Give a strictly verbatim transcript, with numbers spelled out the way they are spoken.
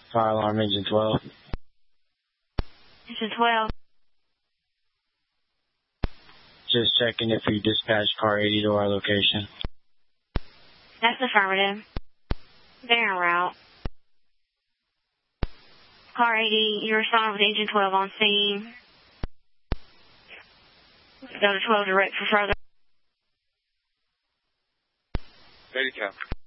Fire alarm engine twelve. Engine twelve. Just checking if you dispatched car eighty to our location. That's affirmative. They're en route. Car eighty, you respond with engine twelve on scene. Go to twelve direct for further. Ready, Cap.